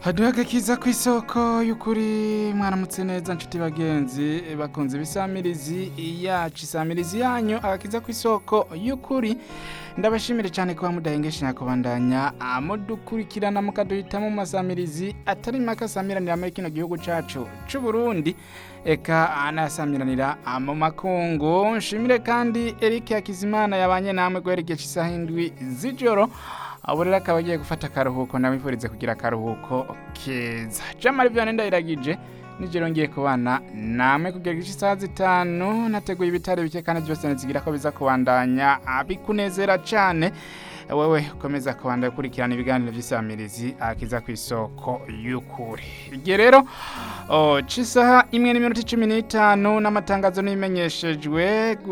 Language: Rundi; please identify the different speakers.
Speaker 1: Haduhaga kiza kw'isoko y'ukuri mwaramutse neza nshuti bagenzi bakunze ibisamirizi yacu isamirizi yanyu agakiza kw'isoko y'ukuri ndabashimire cyane kuba mudahengesha kubandanya mudukurikirana mukaduhitamo mu masamirizi atari make asamiranira muri kino gihugu cacu c'u Burundi eka anasamiranira mu makungu nshimire kandi Eric Hakizimana yabanye namwe guheregeje isaha indwi z'ijoro abo rero akaba agiye gufata akaruhuko ndabifurize kugira akaruhuko keza Jamari Vianney ndayiragije nijoro ngiye kubana namwe kugira isaha zitanu nateguye ibitare bike kandi byose nzigira ko biza kubandanya abikunezera cyane wewe komeza kubandanya kurikirana ibiganiro by'isamirizi akiza kw'isoko y'ukuri igihe rero cisaha 1:15 n'amatangazo n'imenyeshejwe